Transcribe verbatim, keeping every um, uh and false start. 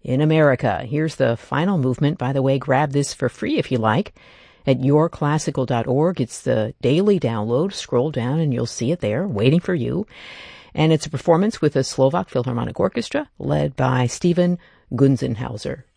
in America. Here's the final movement. By the way, grab this for free if you like. At your classical dot org, it's the daily download. Scroll down and you'll see it there, waiting for you. And it's a performance with the Slovak Philharmonic Orchestra, led by Stephen Gunzenhauser.